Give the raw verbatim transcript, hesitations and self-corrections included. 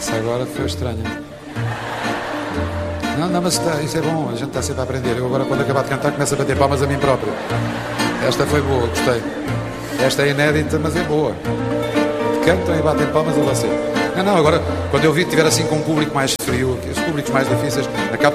Essa agora foi estranha. Não, não, mas está, isso é bom, a gente está sempre a aprender. Eu agora, quando acabar de cantar, começo a bater palmas a mim próprio. Esta foi boa, gostei. Esta é inédita, mas é boa. Cantam e batem palmas a você. Não, não, agora, quando eu vi que tiver assim com um público mais frio, os públicos mais difíceis, acabo